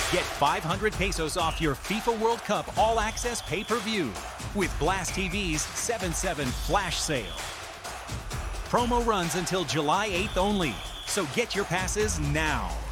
Get 500 pesos off your FIFA World Cup all-access pay-per-view with Blast TV's 7/7 flash sale. Promo runs until July 8th only, so get your passes now.